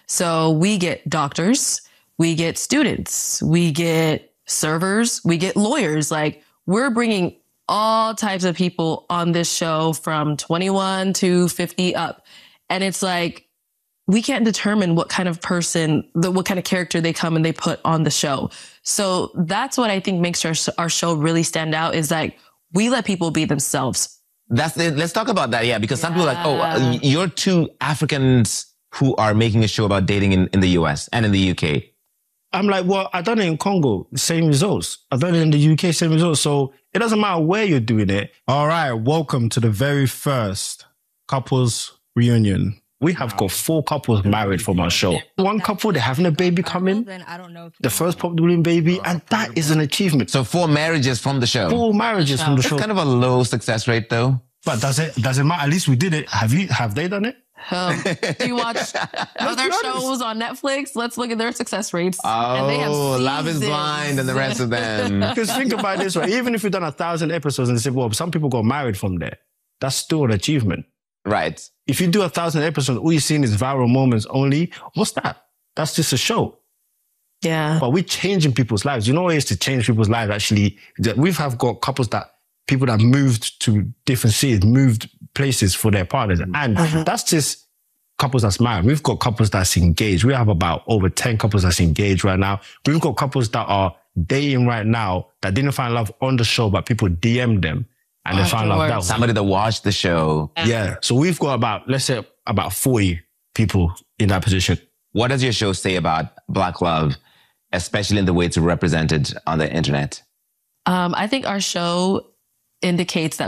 So we get doctors, we get students, we get servers, we get lawyers. Like, we're bringing all types of people on this show from 21 to 50 up. And it's like, we can't determine what kind of person, what kind of character they come and they put on the show. So that's what I think makes our show really stand out, is like, we let people be themselves. That's it. Let's talk about that. Yeah. Because some people are like, oh, you're two Africans who are making a show about dating in the US and in the UK. I'm like, well, I've done it in Congo, same results. I've done it in the UK, same results. So it doesn't matter where you're doing it. All right, welcome to the very first couples reunion. We have got 4 couples married from our show. One couple, they're having a baby coming. The first balloon baby, and that is an achievement. So 4 marriages from the show. 4 marriages from the show. It's kind of a low success rate, though. But does it matter? At least we did it. Have they done it? Do you watch other shows on Netflix? Let's look at their success rates. Oh, and they have Love is Blind and the rest of them. Because think about it this way. Even if we've done 1,000 episodes and say, well, some people got married from there, that's still an achievement. Right. If you do 1,000 episodes, all you're seeing is viral moments only, what's that? That's just a show. Yeah. But we're changing people's lives. You know what it is to change people's lives, actually? We've got couples people that moved to different cities, moved places for their partners. And that's just couples that's married. We've got couples that's engaged. We have about over 10 couples that's engaged right now. We've got couples that are dating right now that didn't find love on the show, but people DM them and they found love that way. Somebody that watched the show. Yeah. So we've got let's say about 40 people in that position. What does your show say about Black love, especially in the way it's represented on the internet? I think our show indicates that